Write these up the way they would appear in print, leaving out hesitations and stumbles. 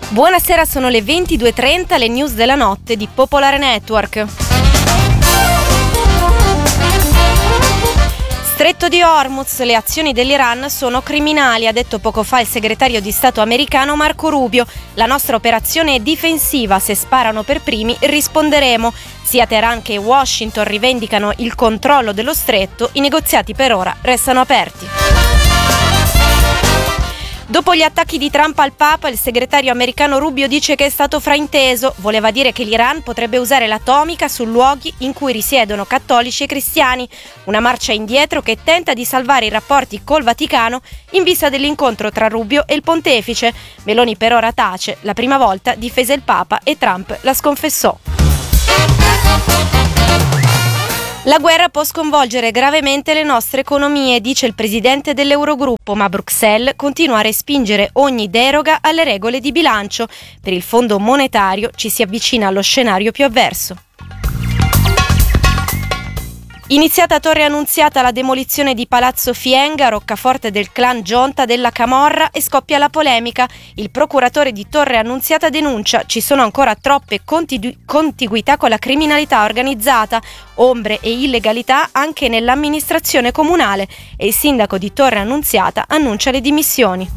Buonasera, sono le 22:30, le news della notte di Popolare Network. Stretto di Hormuz, le azioni dell'Iran sono criminali, ha detto poco fa il segretario di Stato americano Marco Rubio. La nostra operazione è difensiva, se sparano per primi risponderemo. Sia Teheran che Washington rivendicano il controllo dello stretto, i negoziati per ora restano aperti. Dopo gli attacchi di Trump al Papa, il segretario americano Rubio dice che è stato frainteso. Voleva dire che l'Iran potrebbe usare l'atomica su luoghi in cui risiedono cattolici e cristiani. Una marcia indietro che tenta di salvare i rapporti col Vaticano in vista dell'incontro tra Rubio e il pontefice. Meloni per ora tace. La prima volta difese il Papa e Trump la sconfessò. La guerra può sconvolgere gravemente le nostre economie, dice il presidente dell'Eurogruppo, ma Bruxelles continua a respingere ogni deroga alle regole di bilancio. Per il Fondo monetario ci si avvicina allo scenario più avverso. Iniziata a Torre Annunziata la demolizione di Palazzo Fienga, roccaforte del clan Gionta della Camorra, e scoppia la polemica. Il procuratore di Torre Annunziata denuncia: ci sono ancora troppe contiguità con la criminalità organizzata, ombre e illegalità anche nell'amministrazione comunale, e il sindaco di Torre Annunziata annuncia le dimissioni.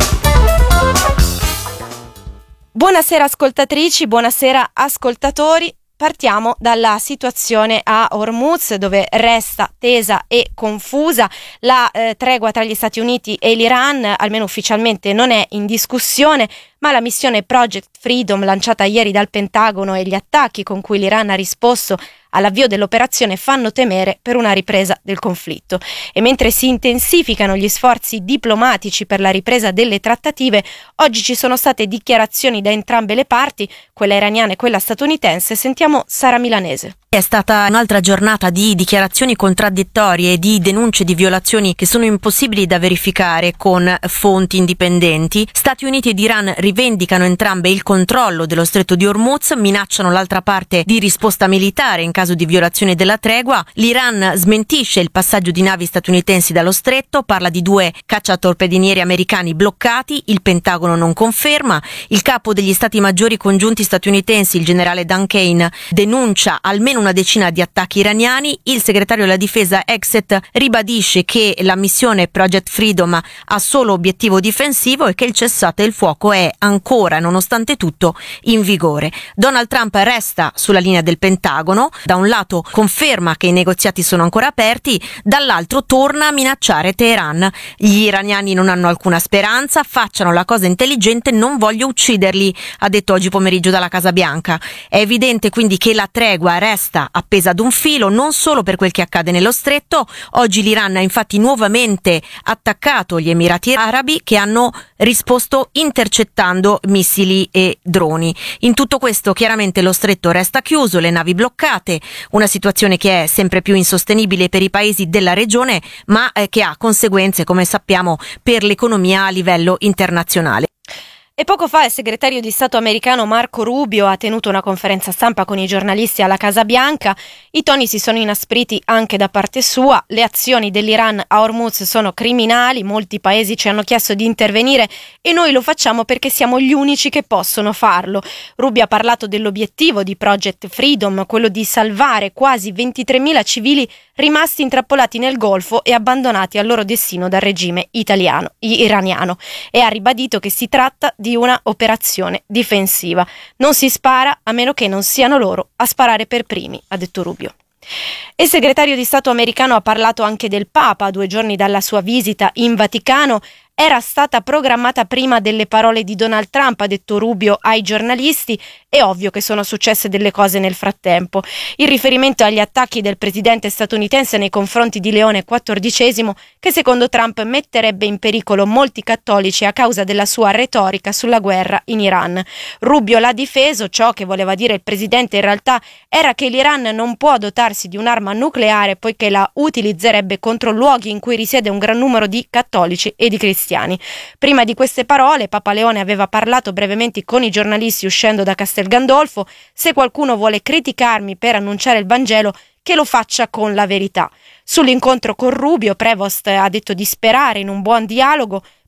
Buonasera ascoltatrici, buonasera ascoltatori. Partiamo dalla situazione a Hormuz, dove resta tesa e confusa. La tregua tra gli Stati Uniti e l'Iran, almeno ufficialmente, non è in discussione, ma la missione Project Freedom lanciata ieri dal Pentagono e gli attacchi con cui l'Iran ha risposto all'avvio dell'operazione fanno temere per una ripresa del conflitto. E mentre si intensificano gli sforzi diplomatici per la ripresa delle trattative, oggi ci sono state dichiarazioni da entrambe le parti, quella iraniana e quella statunitense. Sentiamo Sara Milanese. È stata un'altra giornata di dichiarazioni contraddittorie e di denunce di violazioni che sono impossibili da verificare con fonti indipendenti. Stati Uniti ed Iran rivendicano entrambe il controllo dello stretto di Hormuz, minacciano l'altra parte di risposta militare in caso di violazione della tregua. L'Iran smentisce il passaggio di navi statunitensi dallo stretto, parla di 2 cacciatorpedinieri americani bloccati, il Pentagono non conferma. Il capo degli stati maggiori congiunti statunitensi, il generale Duncan, denuncia almeno una decina di attacchi iraniani. Il segretario della difesa Exet ribadisce che la missione Project Freedom ha solo obiettivo difensivo e che il cessate il fuoco è ancora, nonostante tutto, in vigore. Donald Trump resta sulla linea del Pentagono, da un lato conferma che i negoziati sono ancora aperti, dall'altro torna a minacciare Teheran. Gli iraniani non hanno alcuna speranza, facciano la cosa intelligente, non voglio ucciderli, ha detto oggi pomeriggio dalla Casa Bianca. È evidente quindi che la tregua resta appesa ad un filo, non solo per quel che accade nello stretto. Oggi l'Iran ha infatti nuovamente attaccato gli Emirati Arabi, che hanno risposto intercettando missili e droni. In tutto questo chiaramente lo stretto resta chiuso, le navi bloccate, una situazione che è sempre più insostenibile per i paesi della regione, ma che ha conseguenze, come sappiamo, per l'economia a livello internazionale. E poco fa il segretario di Stato americano Marco Rubio ha tenuto una conferenza stampa con i giornalisti alla Casa Bianca. I toni si sono inaspriti anche da parte sua. Le azioni dell'Iran a Hormuz sono criminali, molti paesi ci hanno chiesto di intervenire e noi lo facciamo perché siamo gli unici che possono farlo. Rubio ha parlato dell'obiettivo di Project Freedom, quello di salvare quasi 23.000 civili rimasti intrappolati nel Golfo e abbandonati al loro destino dal regime iraniano, e ha ribadito che si tratta di una operazione difensiva. Non si spara a meno che non siano loro a sparare per primi, ha detto Rubio. Il segretario di Stato americano ha parlato anche del Papa, 2 giorni dalla sua visita in Vaticano. Era stata programmata prima delle parole di Donald Trump, ha detto Rubio ai giornalisti. È ovvio che sono successe delle cose nel frattempo. Il riferimento agli attacchi del presidente statunitense nei confronti di Leone XIV, che secondo Trump metterebbe in pericolo molti cattolici a causa della sua retorica sulla guerra in Iran. Rubio l'ha difeso. Ciò che voleva dire il presidente in realtà era che l'Iran non può dotarsi di un'arma nucleare, poiché la utilizzerebbe contro luoghi in cui risiede un gran numero di cattolici e di cristiani. Prima di queste parole, Papa Leone aveva parlato brevemente con i giornalisti uscendo da Castel Gandolfo. Se qualcuno vuole criticarmi per annunciare il Vangelo, che lo faccia con la verità. Sull'incontro con Rubio, Prevost ha detto di sperare in un buon dialogo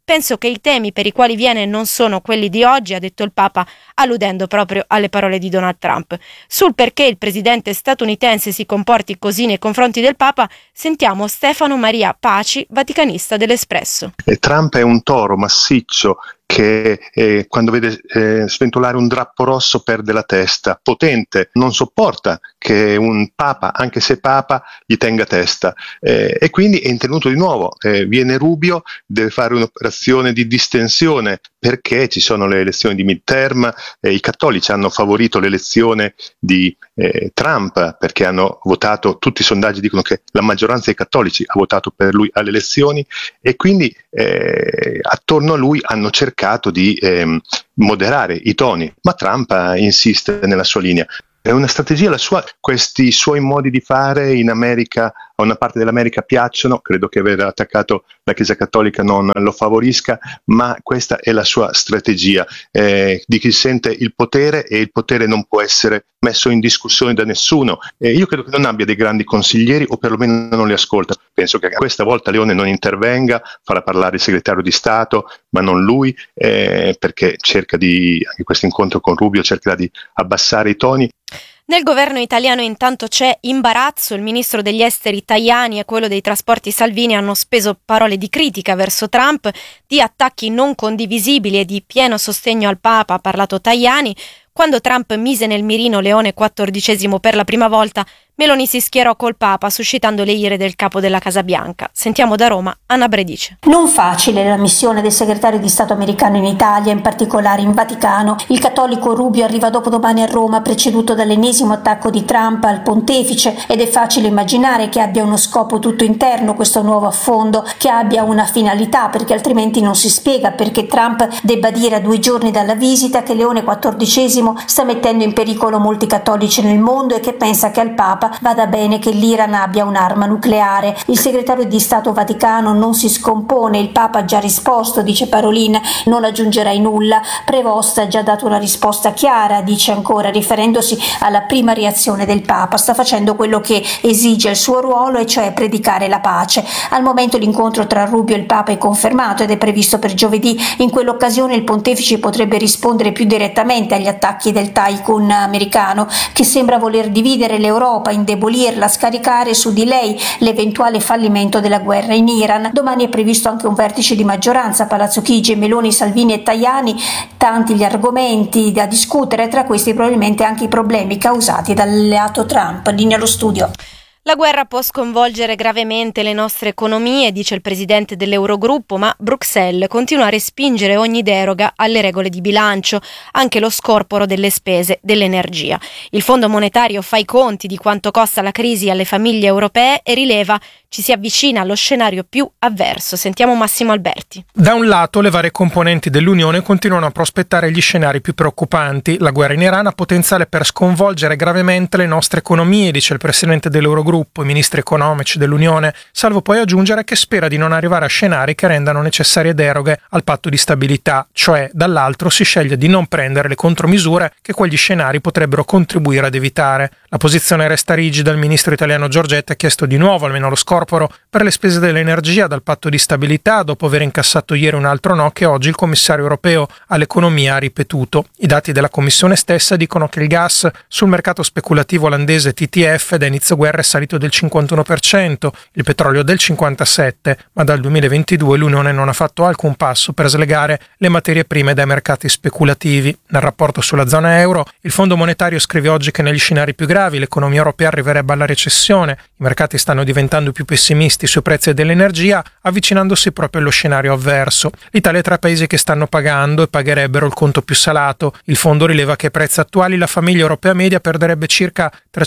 Penso che i temi per i quali viene non sono quelli di oggi, ha detto il Papa, alludendo proprio alle parole di Donald Trump. Sul perché il presidente statunitense si comporti così nei confronti del Papa, sentiamo Stefano Maria Paci, vaticanista dell'Espresso. Trump è un toro massiccio che quando vede sventolare un drappo rosso perde la testa, potente, non sopporta che un papa, anche se papa, gli tenga testa, e quindi è intervenuto di nuovo. Viene Rubio, deve fare un'operazione di distensione perché ci sono le elezioni di midterm, i cattolici hanno favorito l'elezione di Trump perché hanno votato, tutti i sondaggi dicono che la maggioranza dei cattolici ha votato per lui alle elezioni, e quindi attorno a lui hanno cercato di moderare i toni, ma Trump insiste nella sua linea. È una strategia la sua, questi suoi modi di fare in America, a una parte dell'America piacciono, credo che aver attaccato la Chiesa Cattolica non lo favorisca, ma questa è la sua strategia di chi sente il potere, e il potere non può essere messo in discussione da nessuno. Io credo che non abbia dei grandi consiglieri, o perlomeno non li ascolta. Penso che questa volta Leone non intervenga, farà parlare il segretario di Stato, ma non lui, perché cerca anche questo incontro con Rubio cercherà di abbassare i toni. Nel governo italiano intanto c'è imbarazzo. Il ministro degli esteri Tajani e quello dei trasporti Salvini hanno speso parole di critica verso Trump, di attacchi non condivisibili e di pieno sostegno al Papa, ha parlato Tajani. Quando Trump mise nel mirino Leone XIV per la prima volta, Meloni si schierò col Papa, suscitando le ire del capo della Casa Bianca. Sentiamo da Roma Anna Bredice. Non facile la missione del segretario di Stato americano in Italia, in particolare in Vaticano. Il cattolico Rubio arriva dopodomani a Roma, preceduto dall'ennesimo attacco di Trump al pontefice, ed è facile immaginare che abbia uno scopo tutto interno questo nuovo affondo, che abbia una finalità, perché altrimenti non si spiega perché Trump debba dire a 2 giorni dalla visita che Leone XIV sta mettendo in pericolo molti cattolici nel mondo e che pensa che al Papa vada bene che l'Iran abbia un'arma nucleare. Il segretario di Stato Vaticano non si scompone, il Papa ha già risposto, dice Parolin, non aggiungerai nulla. Prevost ha già dato una risposta chiara, dice ancora, riferendosi alla prima reazione del Papa. Sta facendo quello che esige il suo ruolo, e cioè predicare la pace. Al momento l'incontro tra Rubio e il Papa è confermato ed è previsto per giovedì. In quell'occasione il pontefice potrebbe rispondere più direttamente agli attacchi del tycoon americano, che sembra voler dividere l'Europa, indebolirla, scaricare su di lei l'eventuale fallimento della guerra in Iran. Domani è previsto anche un vertice di maggioranza a Palazzo Chigi, Meloni, Salvini e Tajani, tanti gli argomenti da discutere, tra questi probabilmente anche i problemi causati dall'alleato Trump. Linea allo studio. La guerra può sconvolgere gravemente le nostre economie, dice il presidente dell'Eurogruppo, ma Bruxelles continua a respingere ogni deroga alle regole di bilancio, anche lo scorporo delle spese dell'energia. Il Fondo monetario fa i conti di quanto costa la crisi alle famiglie europee e rileva ci si avvicina allo scenario più avverso. Sentiamo Massimo Alberti. Da un lato, le varie componenti dell'Unione continuano a prospettare gli scenari più preoccupanti. La guerra in Iran ha potenziale per sconvolgere gravemente le nostre economie, dice il presidente dell'Eurogruppo, i ministri economici dell'Unione, salvo poi aggiungere che spera di non arrivare a scenari che rendano necessarie deroghe al patto di stabilità, cioè dall'altro si sceglie di non prendere le contromisure che quegli scenari potrebbero contribuire ad evitare. La posizione resta rigida. Il ministro italiano Giorgetti ha chiesto di nuovo almeno lo scorporo per le spese dell'energia dal patto di stabilità, dopo aver incassato ieri un altro no che oggi il commissario europeo all'economia ha ripetuto. I dati della commissione stessa dicono che il gas sul mercato speculativo olandese TTF da inizio guerra è salito del 51%, il petrolio del 57%, ma dal 2022 l'Unione non ha fatto alcun passo per slegare le materie prime dai mercati speculativi. Nel rapporto sulla zona euro, il Fondo monetario scrive oggi che negli scenari più gravi l'economia europea arriverebbe alla recessione, i mercati stanno diventando più pessimisti sui prezzi dell'energia, avvicinandosi proprio allo scenario avverso. L'Italia è tra i paesi che stanno pagando e pagherebbero il conto più salato. Il fondo rileva che ai prezzi attuali la famiglia europea media perderebbe circa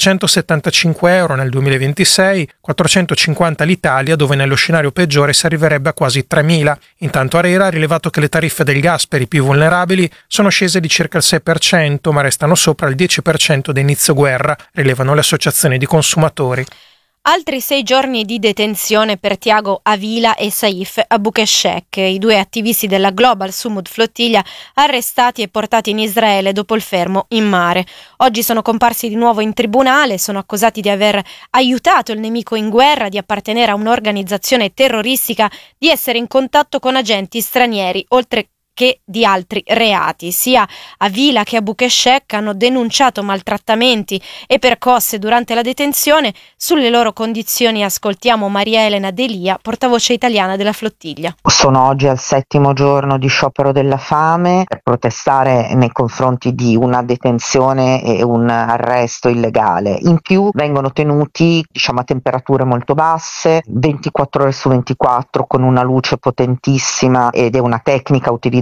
375 euro nel 2026, 450 l'Italia, dove nello scenario peggiore si arriverebbe a quasi 3.000. Intanto ARERA ha rilevato che le tariffe del gas per i più vulnerabili sono scese di circa il 6%, ma restano sopra il 10% da inizio guerra, rilevano le associazioni di consumatori. Altri 6 giorni di detenzione per Tiago Avila e Saif Abukeshek, i 2 attivisti della Global Sumud Flottiglia arrestati e portati in Israele dopo il fermo in mare. Oggi sono comparsi di nuovo in tribunale, sono accusati di aver aiutato il nemico in guerra, di appartenere a un'organizzazione terroristica, di essere in contatto con agenti stranieri, oltre che di altri reati. Sia Avila che Abukeshek hanno denunciato maltrattamenti e percosse durante la detenzione. Sulle loro condizioni ascoltiamo Maria Elena Delia, portavoce italiana della flottiglia. Sono oggi al 7° giorno di sciopero della fame per protestare nei confronti di una detenzione e un arresto illegale. In più vengono tenuti, a temperature molto basse, 24 ore su 24, con una luce potentissima, ed è una tecnica utilizzata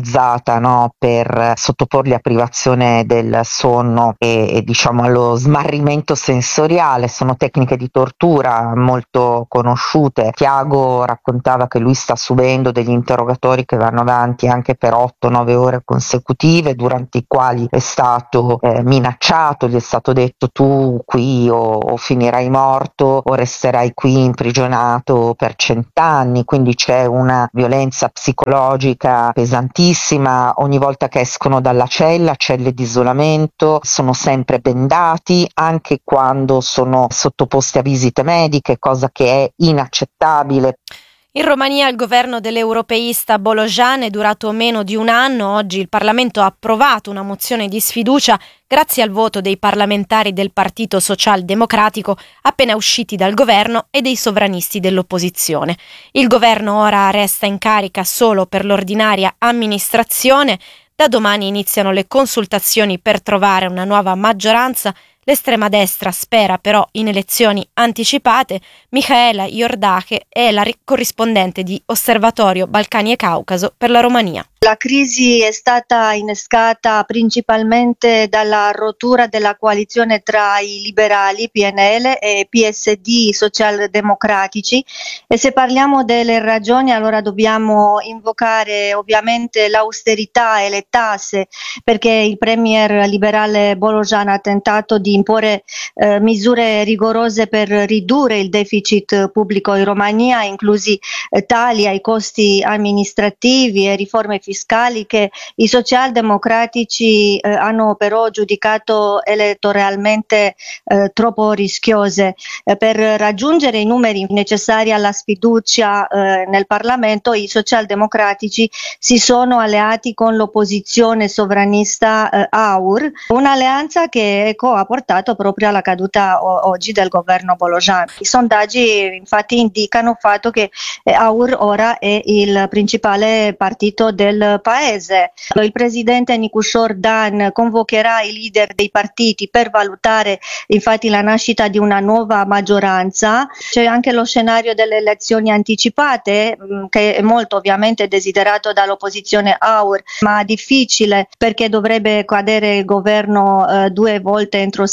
per sottoporli a privazione del sonno e allo smarrimento sensoriale. Sono tecniche di tortura molto conosciute. Tiago raccontava che lui sta subendo degli interrogatori che vanno avanti anche per 8-9 ore consecutive, durante i quali è stato minacciato, gli è stato detto: tu qui o finirai morto o resterai qui imprigionato per 100 anni. Quindi c'è una violenza psicologica pesantissima. Ogni volta che escono dalla celle di isolamento, sono sempre bendati, anche quando sono sottoposti a visite mediche, cosa che è inaccettabile. In Romania il governo dell'europeista Bolojan è durato meno di un anno. Oggi il Parlamento ha approvato una mozione di sfiducia grazie al voto dei parlamentari del Partito Socialdemocratico appena usciti dal governo e dei sovranisti dell'opposizione. Il governo ora resta in carica solo per l'ordinaria amministrazione. Da domani iniziano le consultazioni per trovare una nuova maggioranza. L'estrema destra spera però in elezioni anticipate. Mihaela Iordache è la corrispondente di Osservatorio Balcani e Caucaso per la Romania. La crisi è stata innescata principalmente dalla rottura della coalizione tra i liberali, PNL, e PSD socialdemocratici, e se parliamo delle ragioni allora dobbiamo invocare ovviamente l'austerità e le tasse, perché il premier liberale Bolojan ha tentato di imporre misure rigorose per ridurre il deficit pubblico in Romania, inclusi tagli ai costi amministrativi e riforme fiscali che i socialdemocratici hanno però giudicato elettoralmente troppo rischiose. Per raggiungere i numeri necessari alla sfiducia nel Parlamento, i socialdemocratici si sono alleati con l'opposizione sovranista AUR, un'alleanza che ha portato proprio alla caduta oggi del governo Bolojan. I sondaggi infatti indicano il fatto che AUR ora è il principale partito del paese. Il presidente Nicușor Dan convocherà i leader dei partiti per valutare infatti la nascita di una nuova maggioranza. C'è anche lo scenario delle elezioni anticipate, che è molto ovviamente desiderato dall'opposizione AUR, ma difficile perché dovrebbe cadere il governo 2 volte entro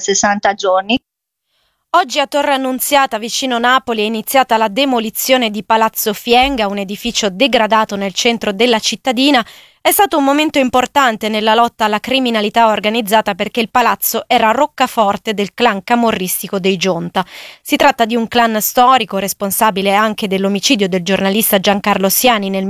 60 giorni. Oggi a Torre Annunziata, vicino Napoli, è iniziata la demolizione di Palazzo Fienga, un edificio degradato nel centro della cittadina. È stato un momento importante nella lotta alla criminalità organizzata perché il palazzo era roccaforte del clan camorristico dei Gionta. Si tratta di un clan storico responsabile anche dell'omicidio del giornalista Giancarlo Siani nel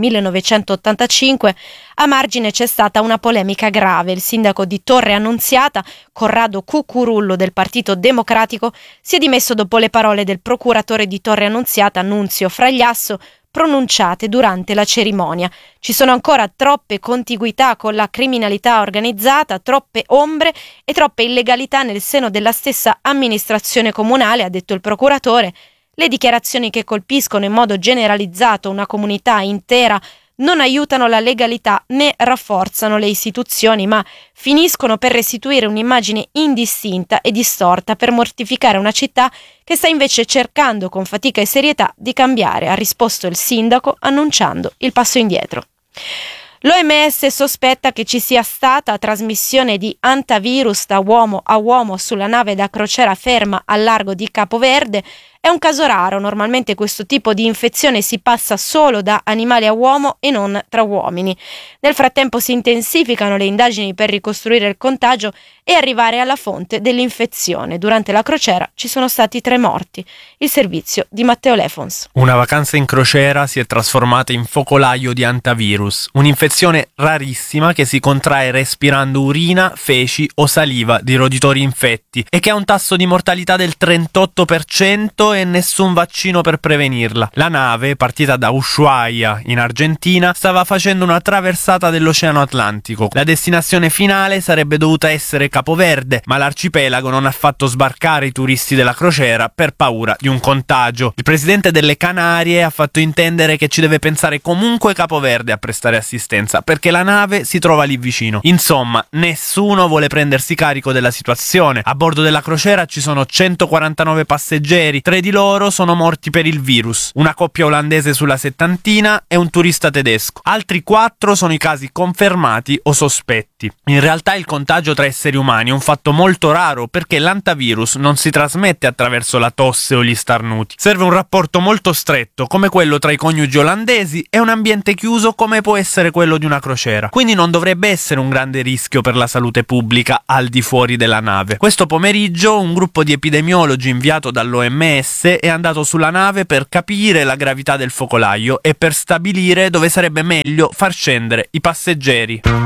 1985. A margine c'è stata una polemica grave. Il sindaco di Torre Annunziata, Corrado Cucurullo del Partito Democratico, si è dimesso dopo le parole del procuratore di Torre Annunziata, Nunzio Fragliasso, pronunciate durante la cerimonia. Ci sono ancora troppe contiguità con la criminalità organizzata, troppe ombre e troppe illegalità nel seno della stessa amministrazione comunale, ha detto il procuratore. Le dichiarazioni che colpiscono in modo generalizzato una comunità intera non aiutano la legalità né rafforzano le istituzioni, ma finiscono per restituire un'immagine indistinta e distorta per mortificare una città che sta invece cercando con fatica e serietà di cambiare, ha risposto il sindaco annunciando il passo indietro. L'OMS sospetta che ci sia stata trasmissione di antivirus da uomo a uomo sulla nave da crociera ferma al largo di Capo Verde. È un caso raro, normalmente questo tipo di infezione si passa solo da animale a uomo e non tra uomini. Nel frattempo si intensificano le indagini per ricostruire il contagio e arrivare alla fonte dell'infezione. Durante la crociera ci sono stati 3 morti. Il servizio di Matteo Lefons. Una vacanza in crociera si è trasformata in focolaio di hantavirus, un'infezione rarissima che si contrae respirando urina, feci o saliva di roditori infetti e che ha un tasso di mortalità del 38% e nessun vaccino per prevenirla. La nave, partita da Ushuaia in Argentina, stava facendo una traversata dell'Oceano Atlantico. La destinazione finale sarebbe dovuta essere Capo Verde, ma l'arcipelago non ha fatto sbarcare i turisti della crociera per paura di un contagio. Il presidente delle Canarie ha fatto intendere che ci deve pensare comunque Capo Verde a prestare assistenza, perché la nave si trova lì vicino. Insomma, nessuno vuole prendersi carico della situazione. A bordo della crociera ci sono 149 passeggeri, 3 di loro sono morti per il virus, una coppia olandese sulla settantina e un turista tedesco. Altri 4 sono i casi confermati o sospetti. In realtà il contagio tra esseri umani è un fatto molto raro, perché l'hantavirus non si trasmette attraverso la tosse o gli starnuti. Serve un rapporto molto stretto, come quello tra i coniugi olandesi, e un ambiente chiuso come può essere quello di una crociera. Quindi non dovrebbe essere un grande rischio per la salute pubblica al di fuori della nave. Questo pomeriggio un gruppo di epidemiologi inviato dall'OMS è andato sulla nave per capire la gravità del focolaio e per stabilire dove sarebbe meglio far scendere i passeggeri.